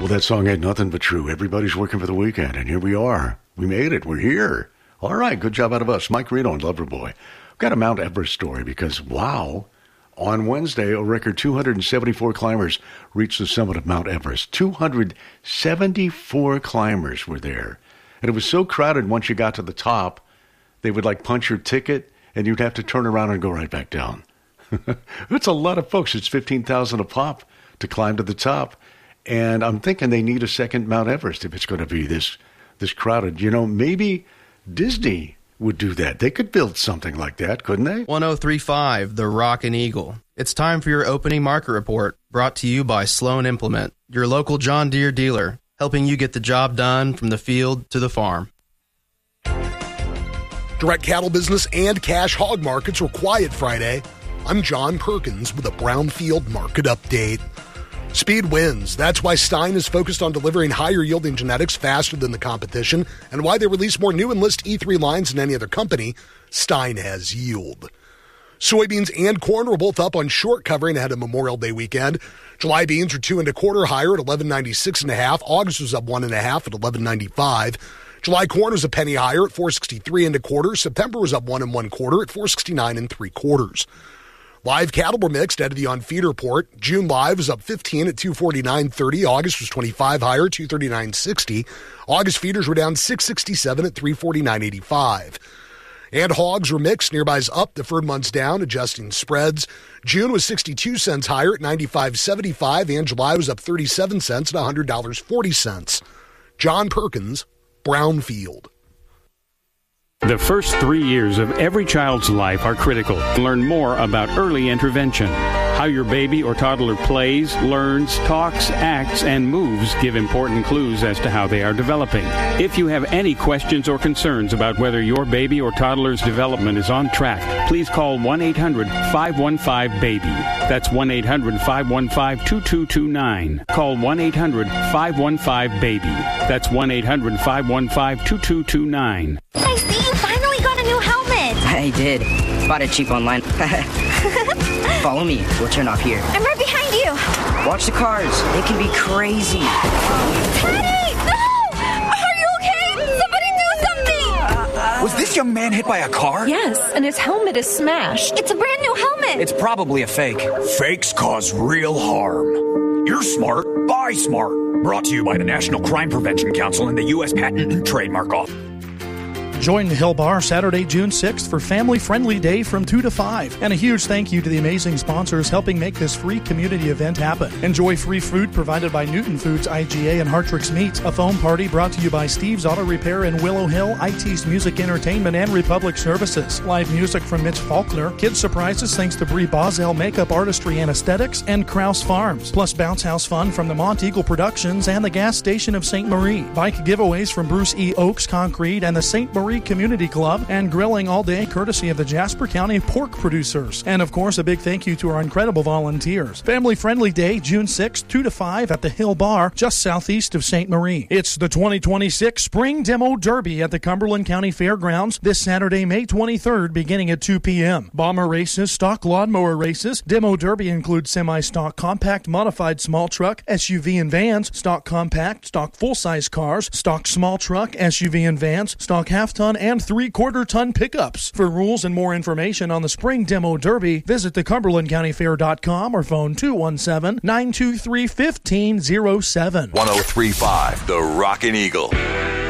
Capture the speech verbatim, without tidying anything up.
Well, that song ain't nothing but true. Everybody's working for the weekend, and here we are. We made it. We're here. All right, good job out of us. Mike Reno and Loverboy. We've got a Mount Everest story because, wow, on Wednesday, a record two hundred seventy-four climbers reached the summit of Mount Everest. two hundred seventy-four climbers were there. And it was so crowded once you got to the top, they would like punch your ticket, and you'd have to turn around and go right back down. It's a lot of folks. It's fifteen thousand a pop to climb to the top. And I'm thinking they need a second Mount Everest if it's going to be this this crowded. You know, maybe Disney would do that. They could build something like that, couldn't they? one oh three point five, The Rockin' Eagle. It's time for your opening market report, brought to you by Sloan Implement, your local John Deere dealer, helping you get the job done from the field to the farm. Direct cattle business and cash hog markets were quiet Friday. I'm John Perkins with a Brownfield market update. Speed wins. That's why Stein is focused on delivering higher-yielding genetics faster than the competition, and why they release more new Enlist E three lines than any other company. Stein has yield. Soybeans and corn were both up on short covering ahead of Memorial Day weekend. July beans are two and a quarter higher at eleven ninety-six and a half. August was up one and a half at eleven ninety-five. July corn was a penny higher at four sixty-three and a quarter. September was up one and one quarter at four sixty-nine and three quarters. Live cattle were mixed out of the on-feed report. June live was up fifteen at two forty-nine thirty. August was twenty-five higher, two thirty-nine sixty. August feeders were down six sixty-seven at three forty-nine eighty-five. And hogs were mixed. Nearby's up, deferred months down, adjusting spreads. June was sixty-two cents higher at ninety-five seventy-five, and July was up thirty-seven cents at one hundred dollars and forty cents. John Perkins, Brownfield. The first three years of every child's life are critical. Learn more about early intervention. How your baby or toddler plays, learns, talks, acts, and moves give important clues as to how they are developing. If you have any questions or concerns about whether your baby or toddler's development is on track, please call one eight hundred five one five baby. That's one eight hundred five one five two two two nine. Call one eight hundred five one five baby. That's one eight hundred five one five two two two nine. Hey, Steve, you finally got a new helmet. I did. Bought it cheap online. Follow me. We'll turn off here. I'm right behind you. Watch the cars. They can be crazy. Teddy! No! Are you okay? Somebody do something! Uh, uh, Was this young man hit by a car? Yes, and his helmet is smashed. It's a brand new helmet. It's probably a fake. Fakes cause real harm. You're smart. Buy smart. Brought to you by the National Crime Prevention Council and the U S Patent and Trademark Office. Join the Hill Bar Saturday, June sixth for Family Friendly Day from two to five. And a huge thank you to the amazing sponsors helping make this free community event happen. Enjoy free food provided by Newton Foods, I G A, and Hartrix Meats. A foam party brought to you by Steve's Auto Repair in Willow Hill, I T's Music Entertainment, and Republic Services. Live music from Mitch Faulkner. Kids surprises thanks to Brie Boswell Makeup Artistry and Aesthetics and Krause Farms. Plus bounce house fun from the Mont Eagle Productions and the gas station of Saint Marie. Bike giveaways from Bruce E. Oaks Concrete and the Saint Marie Community Club, and grilling all day courtesy of the Jasper County pork producers. And of course, a big thank you to our incredible volunteers. Family Friendly Day, June sixth, two to five at the Hill Bar, just southeast of Saint Marie. It's the twenty twenty-six Spring Demo Derby at the Cumberland County Fairgrounds this Saturday, May twenty-third, beginning at two p.m. Bomber races, stock lawnmower races. Demo Derby includes semi-stock, compact, modified small truck, S U V and vans, stock compact, stock full-size cars, stock small truck, S U V and vans, stock half-ton, and three-quarter ton pickups. For rules and more information on the Spring Demo Derby, visit the cumberland county fair dot com or phone two one seven, nine two three, one five zero seven. one oh three point five, The Rockin' Eagle.